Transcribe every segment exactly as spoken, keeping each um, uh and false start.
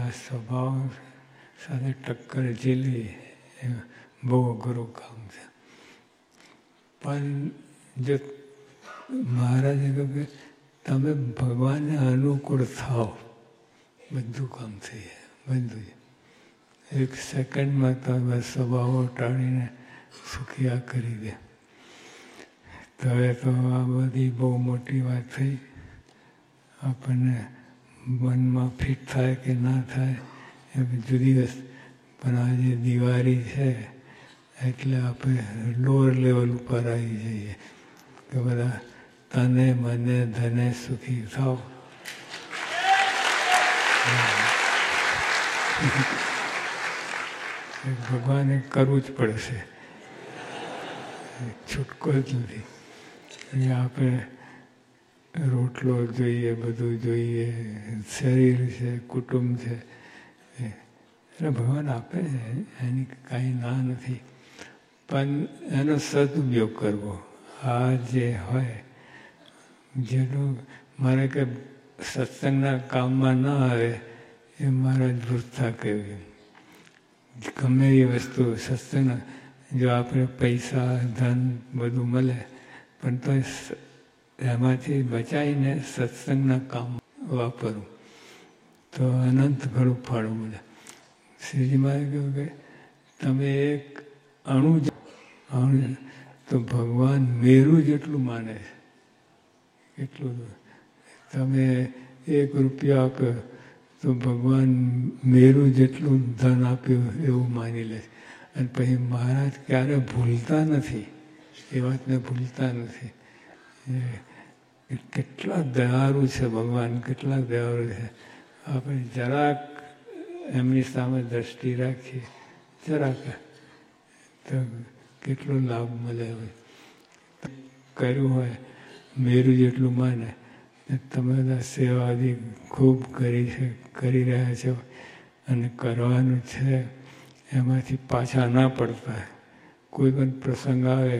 આ સ્વભાવ સાથે ટક્કર ઝીલવી એ બહુ અઘરું કામ છે. પણ જો મહારાજે કહ્યું કે તમે ભગવાનને અનુકૂળ થાઓ, બધું કામ થઈ જાય. બધું એક સેકન્ડમાં તમે સ્વભાવો ટાળીને સુખિયા કરી દે. તો હવે તો આ બધી બહુ મોટી વાત થઈ. આપણને મનમાં ફિટ થાય કે ના થાય એ જુદી વસ્તુ. પણ આજે દિવાળી છે એટલે આપણે લોઅર લેવલ ઉપર આવી જઈએ કે બધા તને મને ધને સુખી થાવ. ભગવાને કરવું જ પડશે, છૂટકો જ નથી. અને આપણે રોટલો જોઈએ, બધું જોઈએ, શરીર છે, કુટુંબ છે, એટલે ભગવાન આપે છે, એની કાંઈ ના નથી. પણ એનો સદુપયોગ કરવો. આ જે હોય જેનું મારે કે સત્સંગના કામમાં ના આવે એ મારા જ વૃથા કહેવું. ગમે એ વસ્તુ સત્સંગ, જો આપણે પૈસા ધન બધું મળે પણ તો એમાંથી બચાવીને સત્સંગના કામ વાપરવું તો અનંત ઘણું ફળ મળે. શ્રીજીમાં કહ્યું કે તમે એક અણુ અણુ તો ભગવાન મેરુ જેટલું માને છે. એટલું તમે એક રૂપિયા આપ્યો તો ભગવાન મેરુ જેટલું ધન આપ્યું એવું માની લે. અને પછી મહારાજ ક્યારે ભૂલતા નથી, એ વાતને ભૂલતા નથી. કેટલા દયાળુ છે ભગવાન, કેટલા દયાળુ છે. આપણે જરાક એમની સામે દ્રષ્ટિ રાખીએ, જરાક તો કેટલો લાભ મળે હોય. કર્યું હોય મેરુ જેટલું માને. તમે બધા સેવાદી ખૂબ કરી છે, કરી રહ્યા છો અને કરવાનું છે. એમાંથી પાછા ના પડતા. કોઈ પણ પ્રસંગ આવે,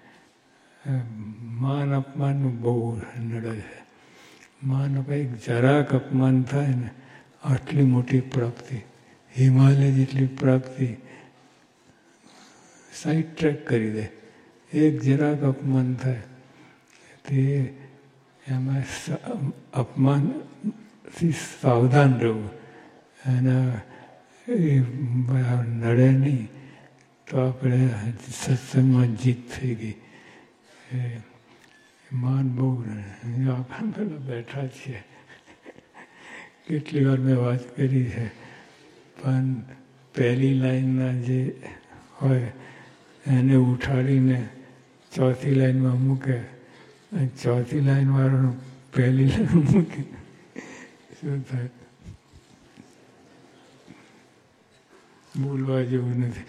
માન અપમાનનું બહુ નડે છે. માન અપમાન જરાક અપમાન થાય ને આટલી મોટી પ્રાપ્તિ, હિમાલય જેટલી પ્રાપ્તિ સાઈડ ટ્રેક કરી દે. એક જરાક અપમાન થાય તે એમાં અપમાનથી સાવધાન રહેવું. એના એ નડે નહીં તો આપણે સત્સંગમાં જીત થઈ ગઈ. માન બહુ આપણે પેલા બેઠા છીએ. કેટલી વાર મેં વાત કરી છે, પણ પહેલી લાઈનના જે હોય એને ઉઠાડીને ચોથી લાઈનમાં મૂકે, ચોથી લાઈન વાળાનું પહેલી લાઈન મૂકે, શું થાય? બોલવા જેવું નથી.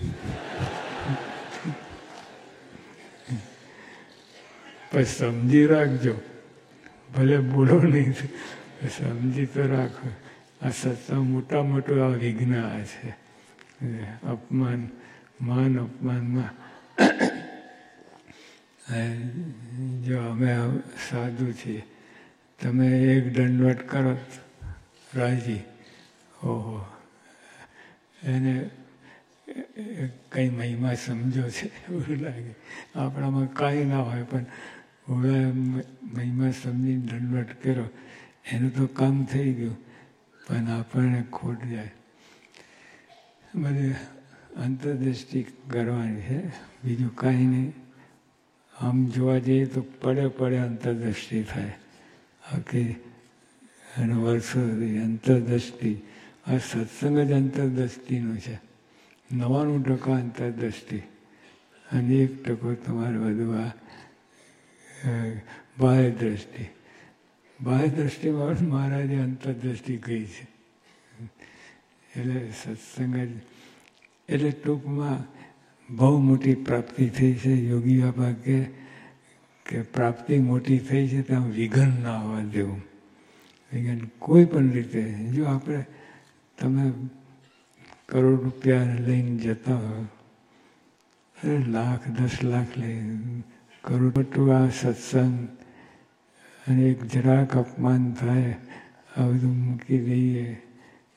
પણ સમજી રાખજો, ભલે બોલો નહીં, સમજી તો રાખો. આ સત્સંગ મોટા મોટું આ વિઘ્ન આ છે. અપમાન, માન અપમાનમાં જો અમે સાધુ છીએ, તમે એક દંડવટ કરો રાજી, ઓહો, એને કંઈ મહિમા સમજો છે એવું લાગે. આપણામાં કાંઈ ના હોય પણ ઓળા મહિમા સમજી દંડવટ કર્યો, એનું તો કામ થઈ ગયું, પણ આપણને ખોટ જાય. બધી અંતરદ્રષ્ટિ કરવાની છે, બીજું કાંઈ નહીં. આમ જોવા જઈએ તો પડે પડે અંતરદ્રષ્ટિ થાય. આખી અને વર્ષો સુધી અંતરદ્રષ્ટિ. આ સત્સંગ જ અંતરદ્રષ્ટિનું છે. નવ્વાણું ટકા અંતરદ્રષ્ટિ અને એક ટકો તમારે બધું આ બાહ્ય દ્રષ્ટિ. બાહ્ય દ્રષ્ટિમાં મહારાજે અંતરદ્રષ્ટિ કહી છે. એટલે સત્સંગ જ એટલે ટૂંકમાં બહુ મોટી પ્રાપ્તિ થઈ છે. યોગી બાબા કે કે પ્રાપ્તિ મોટી થઈ છે ત્યાં વિઘન ના આવવા દેવું. વિઘન કોઈ પણ રીતે. જો આપણે તમે કરોડ રૂપિયા લઈને જતા હોય, અરે લાખ દસ લાખ લઈ કરોડ મોટું આ સત્સંગ અને એક જરાક અપમાન થાય આ બધું મૂકી દઈએ